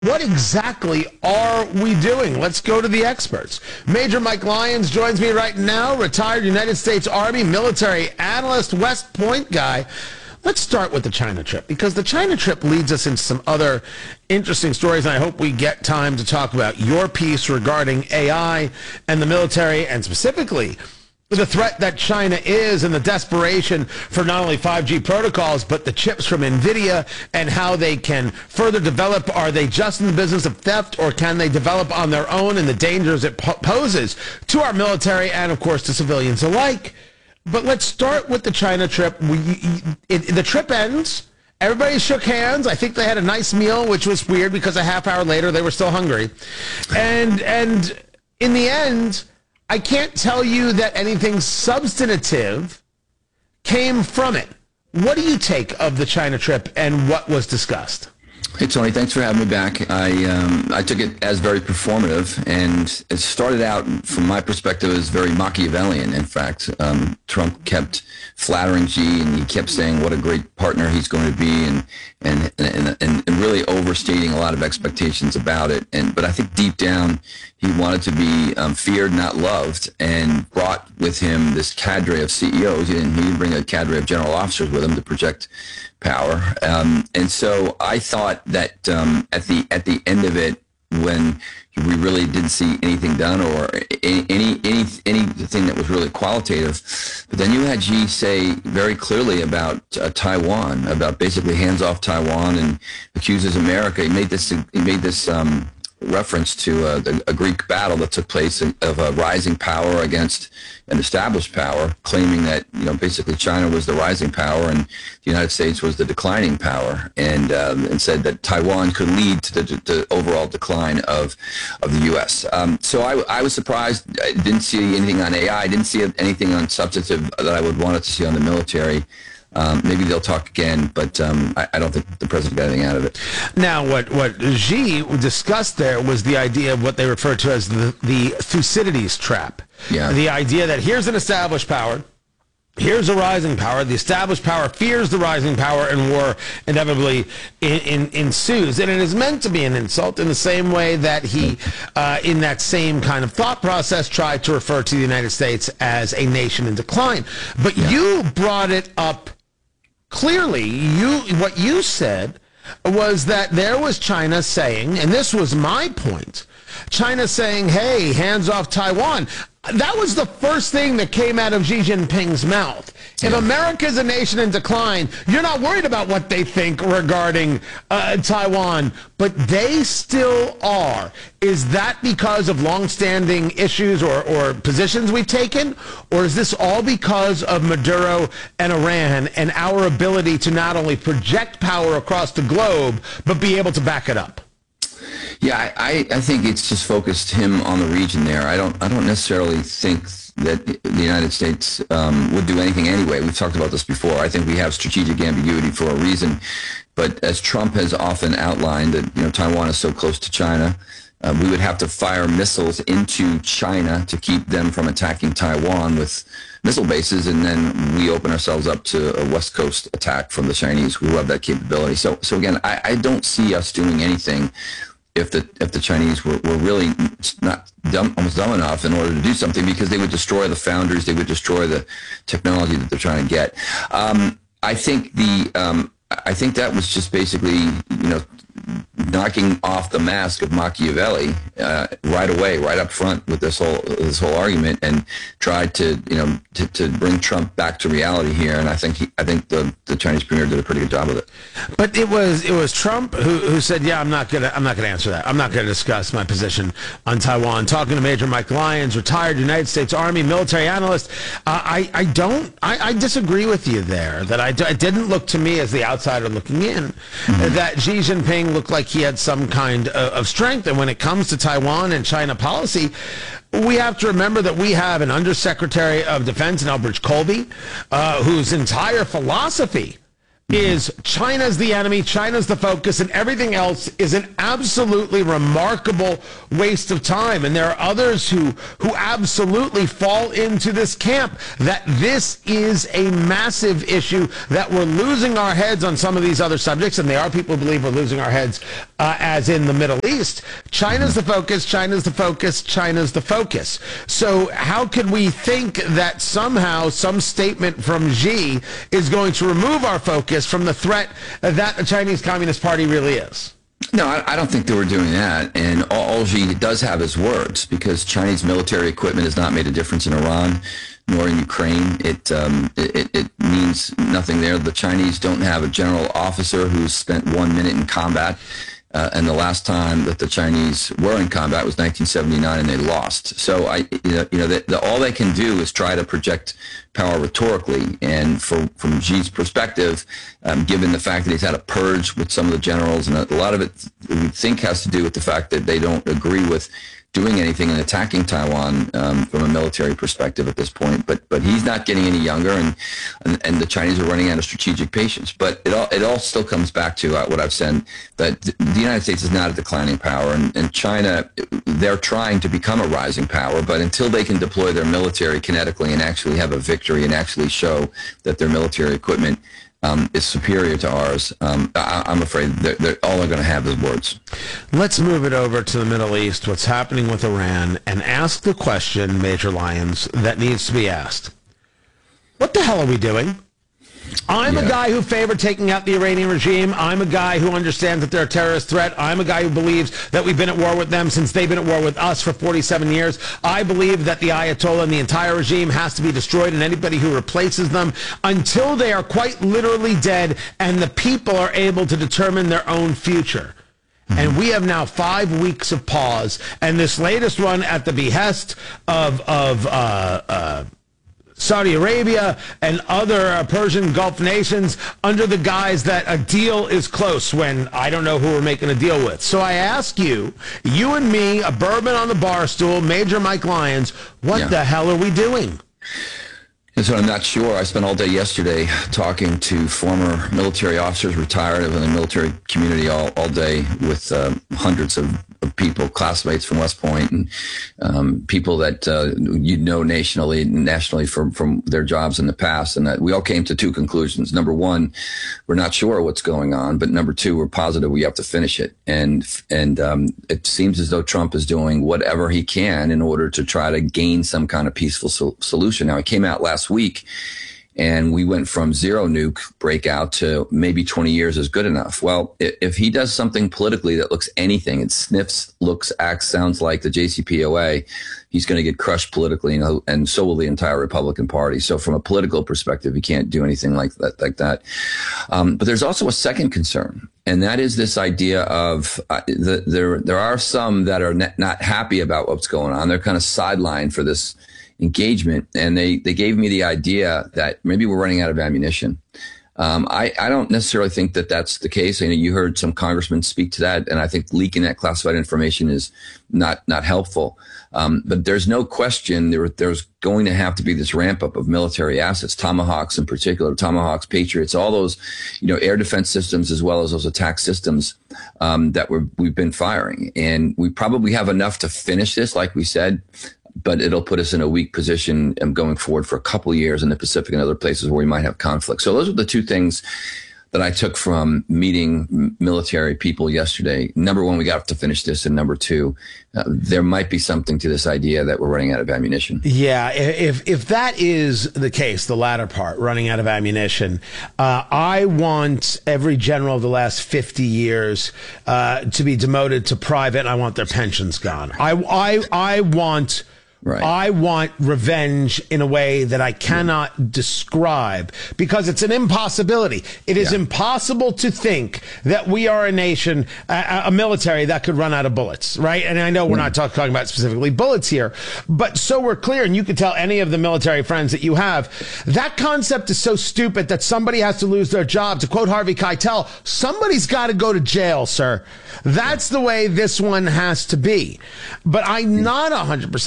What exactly are we doing? Let's go to the experts. Major Mike Lyons joins me right now, retired United States Army military analyst, West Point guy. Let's start with the China trip, because the China trip leads us into some other interesting stories, and I hope we get time to talk about your piece regarding AI and the military, and specifically the threat that China is and the desperation for not only 5G protocols, but the chips from NVIDIA and how they can further develop. Are they just in the business of theft, or can they develop on their own, and the dangers it poses to our military and, of course, to civilians alike? But let's start with the China trip. The trip ends. Everybody shook hands. I think they had a nice meal, which was weird because a half hour later they were still hungry. And in the end, I can't tell you that anything substantive came from it. What do you take of the China trip and what was discussed? Hey, Tony, thanks for having me back. I took it as very performative, and it started out, from my perspective, as very Machiavellian. In fact, Trump kept flattering Xi, and he kept saying what a great partner he's going to be, and really overstating a lot of expectations about it. But I think deep down, he wanted to be feared, not loved, and brought with him this cadre of CEOs. He didn't bring a cadre of general officers with him to project power. And so I thought that at the end of it, when we really didn't see anything done or anything that was really qualitative, but then you had Xi say very clearly about Taiwan, about basically hands off Taiwan, and accuses America. He made this reference to a Greek battle that took place of a rising power against an established power, claiming that basically China was the rising power and the United States was the declining power, and said that Taiwan could lead to the overall decline of the U.S. So I was surprised. I didn't see anything on AI. I didn't see anything on substantive that I would want to see on the military. Maybe they'll talk again, but I don't think the president got anything out of it. Now, what Xi discussed there was the idea of what they refer to as the Thucydides trap. Yeah. The idea that here's an established power, here's a rising power, the established power fears the rising power, and war inevitably ensues. And it is meant to be an insult in the same way that he, in that same kind of thought process, tried to refer to the United States as a nation in decline. But you brought it up clearly. What you said was that there was China saying, and this was my point, China saying, hey, hands off Taiwan. That was the first thing that came out of Xi Jinping's mouth. If America is a nation in decline, you're not worried about what they think regarding Taiwan, but they still are. Is that because of longstanding issues or positions we've taken? Or is this all because of Maduro and Iran and our ability to not only project power across the globe, but be able to back it up? Yeah, I think it's just focused him on the region there. I don't necessarily think that the United States would do anything anyway. We've talked about this before. I think we have strategic ambiguity for a reason. But as Trump has often outlined, that Taiwan is so close to China, we would have to fire missiles into China to keep them from attacking Taiwan with missile bases, and then we open ourselves up to a West Coast attack from the Chinese, who have that capability. So again, I don't see us doing anything if the Chinese were really not almost dumb enough in order to do something, because they would destroy the foundries, they would destroy the technology that they're trying to get. I think that was just basically knocking off the mask of Machiavelli right away, right up front with this whole argument, and tried to bring Trump back to reality here. And I think the Chinese premier did a pretty good job of it. But it was Trump who said, "Yeah, I'm not gonna answer that. I'm not gonna discuss my position on Taiwan." Talking to Major Mike Lyons, retired United States Army military analyst, I disagree with you there. It didn't look to me, as the outsider looking in, that Xi Jinping looked like he had some kind of strength. And when it comes to Taiwan and China policy, we have to remember that we have an Undersecretary of Defense in Elbridge Colby, whose entire philosophy is China's the enemy, China's the focus, and everything else is an absolutely remarkable waste of time. And there are others who absolutely fall into this camp, that this is a massive issue, that we're losing our heads on some of these other subjects, and there are people who believe we're losing our heads, as in the Middle East. China's the focus, China's the focus, China's the focus. So how could we think that somehow some statement from Xi is going to remove our focus from the threat that the Chinese Communist Party really is? No, I don't think they were doing that. And all Xi does have is words, because Chinese military equipment has not made a difference in Iran nor in Ukraine. It means nothing there. The Chinese don't have a general officer who's spent 1 minute in combat. And the last time that the Chinese were in combat was 1979, and they lost. So all they can do is try to project power rhetorically. And from Xi's perspective, given the fact that he's had a purge with some of the generals, and a lot of it we think has to do with the fact that they don't agree with doing anything and attacking Taiwan from a military perspective at this point, but he's not getting any younger, and the Chinese are running out of strategic patience. But it all still comes back to what I've said, that the United States is not a declining power, and China, they're trying to become a rising power, but until they can deploy their military kinetically and actually have a victory and actually show that their military equipment is superior to ours, I'm afraid that all they're going to have is words. Let's move it over to the Middle East, what's happening with Iran, and ask the question, Major Lyons, that needs to be asked. What the hell are we doing? I'm a guy who favored taking out the Iranian regime. I'm a guy who understands that they're a terrorist threat. I'm a guy who believes that we've been at war with them since they've been at war with us for 47 years. I believe that the Ayatollah and the entire regime has to be destroyed, and anybody who replaces them, until they are quite literally dead and the people are able to determine their own future. And we have now 5 weeks of pause, and this latest one at the behest of Saudi Arabia and other Persian Gulf nations, under the guise that a deal is close, when I don't know who we're making a deal with. So I ask you, you and me, a bourbon on the bar stool, Major Mike Lyons, what the hell are we doing? And so I'm not sure. I spent all day yesterday talking to former military officers, retired in the military community all day, with hundreds of people, classmates from West Point, and people that nationally from their jobs in the past. And that we all came to two conclusions. Number one, we're not sure what's going on, but number two, we're positive we have to finish it. And it seems as though Trump is doing whatever he can in order to try to gain some kind of peaceful solution. Now, he came out last week, and we went from zero nuke breakout to maybe 20 years is good enough. Well, if he does something politically that looks anything, it sniffs, looks, acts, sounds like the JCPOA, he's going to get crushed politically, and so will the entire Republican Party. So from a political perspective, he can't do anything like that. But there's also a second concern, and that is this idea of there are some that are not happy about what's going on. They're kind of sidelined for this engagement, and they gave me the idea that maybe we're running out of ammunition. I don't necessarily think that that's the case. You heard some congressmen speak to that, and I think leaking that classified information is not helpful. But there's no question there's going to have to be this ramp up of military assets, Tomahawks in particular, Tomahawks, Patriots, all those, air defense systems, as well as those attack systems that we've been firing. And we probably have enough to finish this, like we said, but it'll put us in a weak position going forward for a couple of years in the Pacific and other places where we might have conflict. So those are the two things that I took from meeting military people yesterday. Number one, we got to finish this. And number two, there might be something to this idea that we're running out of ammunition. Yeah, if that is the case, the latter part, running out of ammunition, I want every general of the last 50 years to be demoted to private, and I want their pensions gone. I want... Right. I want revenge in a way that I cannot describe, because it's an impossibility. It is impossible to think that we are a nation, a military that could run out of bullets, right? And I know we're not talking about specifically bullets here, but so we're clear, and you can tell any of the military friends that you have, that concept is so stupid that somebody has to lose their job. To quote Harvey Keitel, somebody's got to go to jail, sir. That's the way this one has to be. But I'm not 100% buy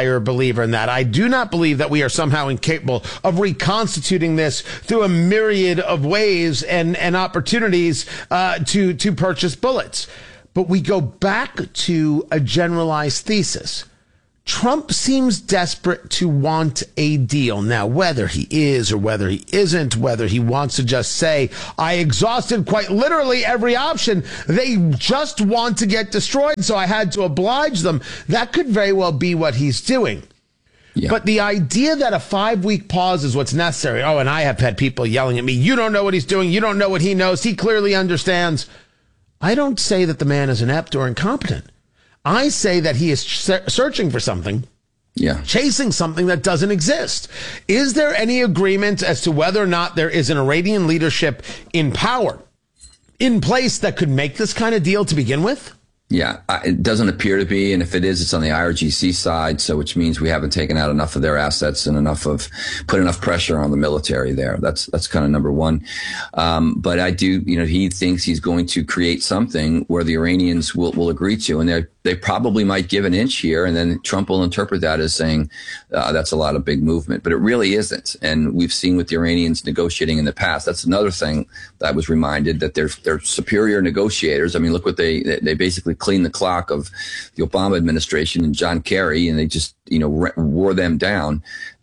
entire believer in that. I do not believe that we are somehow incapable of reconstituting this through a myriad of ways and opportunities to purchase bullets. But we go back to a generalized thesis. Trump seems desperate to want a deal. Now, whether he is or whether he isn't, whether he wants to just say, I exhausted quite literally every option, they just want to get destroyed, so I had to oblige them. That could very well be what he's doing. Yeah. But the idea that a 5-week pause is what's necessary. Oh, and I have had people yelling at me, you don't know what he's doing. You don't know what he knows. He clearly understands. I don't say that the man is inept or incompetent. I say that he is searching for something, chasing something that doesn't exist. Is there any agreement as to whether or not there is an Iranian leadership in power, in place, that could make this kind of deal to begin with? Yeah, it doesn't appear to be. And if it is, it's on the IRGC side. So which means we haven't taken out enough of their assets and put enough pressure on the military there. That's kind of number one. But I do, he thinks he's going to create something where the Iranians will agree to, and they probably might give an inch here, and then Trump will interpret that as saying that's a lot of big movement. But it really isn't. And we've seen with the Iranians negotiating in the past. That's another thing that I was reminded, that they're superior negotiators. I mean, look what they basically cleaned the clock of the Obama administration and John Kerry, and they just wore them down.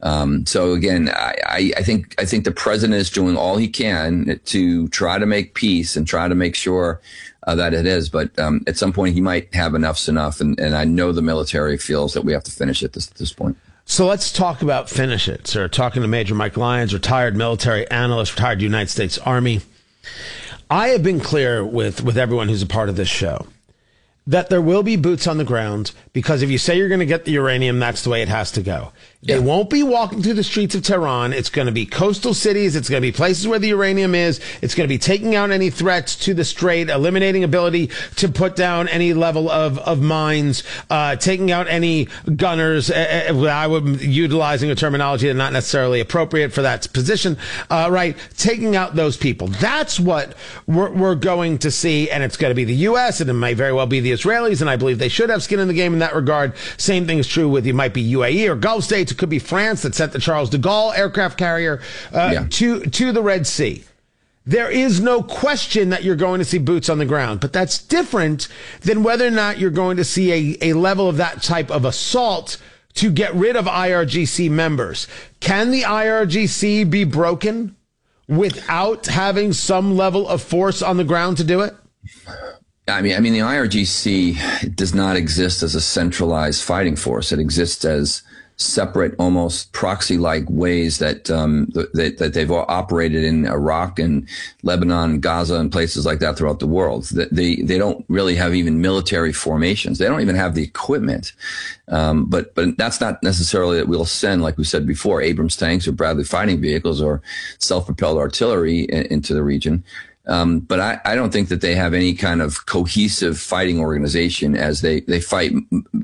So again, I think the president is doing all he can to try to make peace and try to make sure that it is. But at some point, he might have enough's enough. And I know the military feels that we have to finish it at this point. So let's talk about finish it, sir. Talking to Major Mike Lyons, retired military analyst, retired United States Army. I have been clear with everyone who's a part of this show that there will be boots on the ground, because if you say you're going to get the uranium, that's the way it has to go. Yeah. They won't be walking through the streets of Tehran. It's going to be coastal cities. It's going to be places where the uranium is. It's going to be taking out any threats to the strait, eliminating ability to put down any level of mines, taking out any gunners. I would utilizing a terminology that's not necessarily appropriate for that position, right? Taking out those people. That's what we're going to see, and it's going to be the U.S., and it may very well be the Israelis, and I believe they should have skin in the game in that regard. Same thing is true with, it might be UAE or Gulf states. It could be France that sent the Charles de Gaulle aircraft carrier to the Red Sea. There is no question that you're going to see boots on the ground, but that's different than whether or not you're going to see a level of that type of assault to get rid of IRGC members. Can the IRGC be broken without having some level of force on the ground to do it? I mean, the IRGC does not exist as a centralized fighting force. It exists as separate, almost proxy-like ways that they've all operated in Iraq and Lebanon, Gaza, and places like that throughout the world. They don't really have even military formations. They don't even have the equipment. But that's not necessarily that we'll send, like we said before, Abrams tanks or Bradley fighting vehicles or self-propelled artillery into the region. But I don't think that they have any kind of cohesive fighting organization as they fight.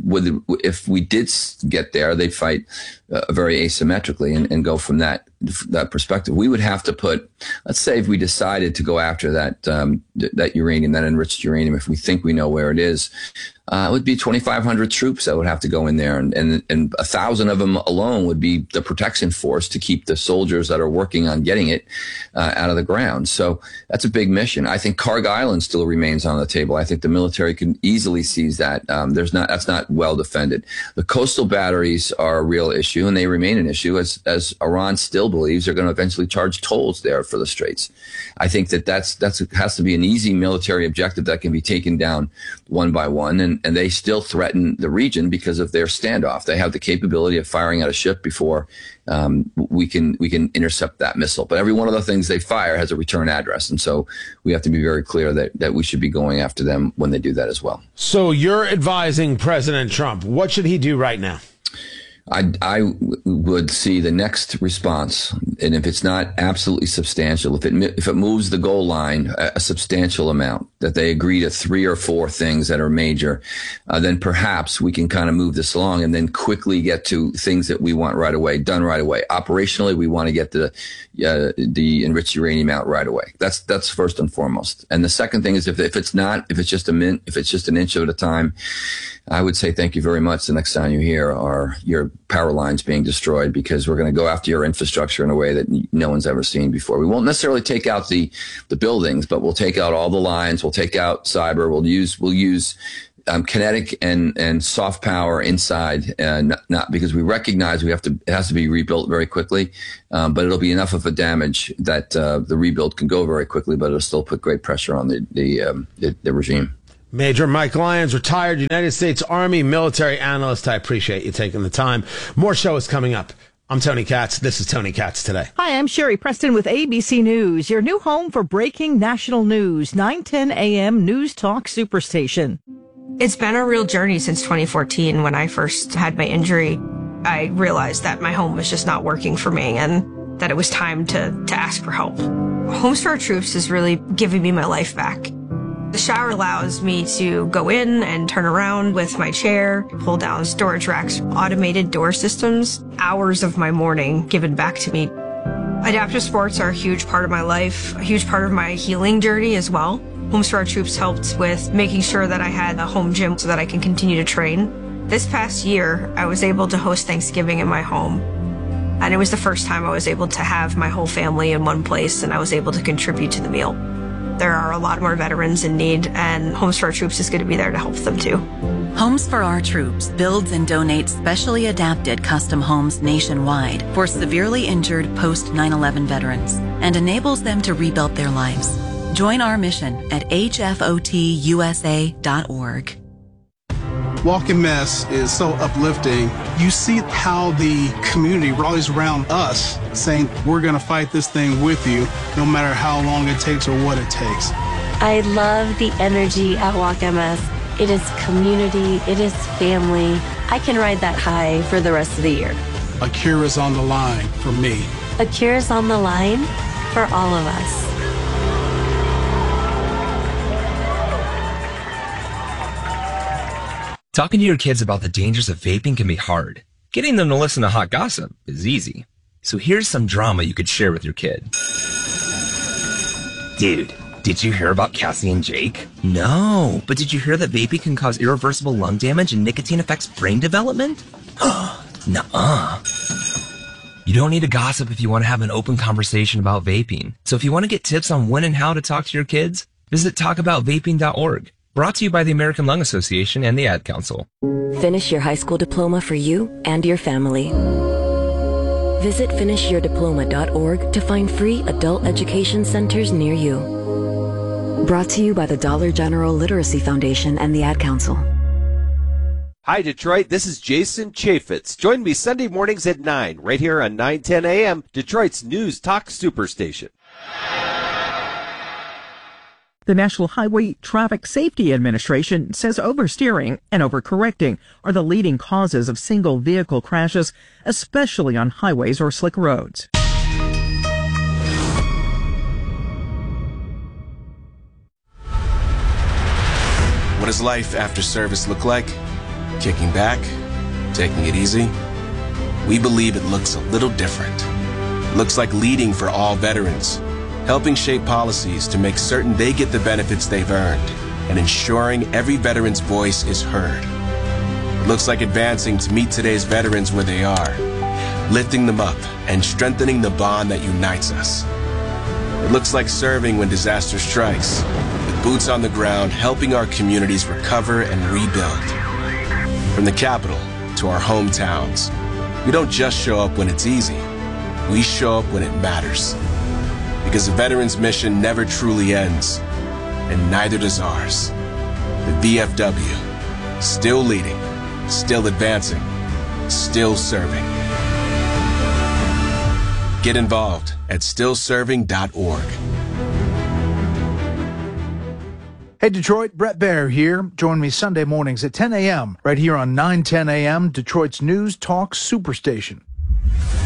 If we did get there, they'd fight very asymmetrically and go from that perspective. We would have to put, let's say, if we decided to go after that uranium, that enriched uranium, if we think we know where it is, it would be 2,500 troops that would have to go in there, and 1,000 of them alone would be the protection force to keep the soldiers that are working on getting it out of the ground. So that's a big mission. I think Kharg Island still remains on the table. I think the military can easily seize that. That's not well defended. The coastal batteries are a real issue, and they remain an issue as Iran still believes they're going to eventually charge tolls there for the straits. I think that has to be an easy military objective that can be taken down one by one, and they still threaten the region because of their standoff. They have the capability of firing at a ship before we can intercept that missile. But every one of the things they fire has a return address, and so we have to be very clear that we should be going after them when they do that as well. So you're advising President Trump. What should he do right now? I would see the next response, and if it's not absolutely substantial, if it moves the goal line a substantial amount, that they agree to 3 or 4 things that are major, then perhaps we can kind of move this along and then quickly get to things that we want right away, done right away. Operationally, we want to get the enriched uranium out right away. That's first and foremost. And the second thing is if it's just an inch at a time, I would say thank you very much the next time you hear your power lines being destroyed, because we're going to go after your infrastructure in a way that no one's ever seen before. We won't necessarily take out the buildings, but we'll take out all the lines. We'll take out cyber. We'll use kinetic and soft power inside, not because we recognize it has to be rebuilt very quickly, but it'll be enough of a damage that the rebuild can go very quickly, but it'll still put great pressure on the regime. Major Mike Lyons, retired United States Army military analyst. I appreciate you taking the time. More show is coming up. I'm Tony Katz. This is Tony Katz Today. Hi, I'm Sherry Preston with ABC News, your new home for breaking national news, 9:10 a.m. News Talk Superstation. It's been a real journey since 2014. When I first had my injury, I realized that my home was just not working for me and that it was time to ask for help. Homes for Our Troops is really giving me my life back. The shower allows me to go in and turn around with my chair, pull down storage racks, automated door systems, hours of my morning given back to me. Adaptive sports are a huge part of my life, a huge part of my healing journey as well. Homes for Our Troops helped with making sure that I had a home gym so that I can continue to train. This past year, I was able to host Thanksgiving in my home. And it was the first time I was able to have my whole family in one place, and I was able to contribute to the meal. There are a lot more veterans in need, and Homes for Our Troops is going to be there to help them too. Homes for Our Troops builds and donates specially adapted custom homes nationwide for severely injured post 9/11 veterans and enables them to rebuild their lives. Join our mission at hfotusa.org. Walk in Mess is so uplifting. You see how the community rallies around us, saying we're going to fight this thing with you, no matter how long it takes or what it takes. I love the energy at Walk MS. It is community, it is family. I can ride that high for the rest of the year. A cure is on the line for me. A cure is on the line for all of us. Talking to your kids about the dangers of vaping can be hard. Getting them to listen to hot gossip is easy. So here's some drama you could share with your kid. Dude, did you hear about Cassie and Jake? No, but did you hear that vaping can cause irreversible lung damage and nicotine affects brain development? Nuh-uh. You don't need to gossip if you want to have an open conversation about vaping. So if you want to get tips on when and how to talk to your kids, visit talkaboutvaping.org. Brought to you by the American Lung Association and the Ad Council. Finish your high school diploma for you and your family. Visit finishyourdiploma.org to find free adult education centers near you. Brought to you by the Dollar General Literacy Foundation and the Ad Council. Hi, Detroit. This is Jason Chaffetz. Join me Sunday mornings at 9, right here on 9:10 a.m., Detroit's News Talk Superstation. The National Highway Traffic Safety Administration says oversteering and overcorrecting are the leading causes of single vehicle crashes, especially on highways or slick roads. What does life after service look like? Kicking back? Taking it easy? We believe it looks a little different. It looks like leading for all veterans, helping shape policies to make certain they get the benefits they've earned, and ensuring every veteran's voice is heard. It looks like advancing to meet today's veterans where they are, lifting them up and strengthening the bond that unites us. It looks like serving when disaster strikes, with boots on the ground helping our communities recover and rebuild. From the capital to our hometowns, we don't just show up when it's easy, we show up when it matters. Because the veterans' mission never truly ends, and neither does ours. The VFW, still leading, still advancing, still serving. Get involved at stillserving.org. Hey Detroit, Brett Baer here. Join me Sunday mornings at 10 a.m. right here on 9:10 a.m. Detroit's News Talk Superstation.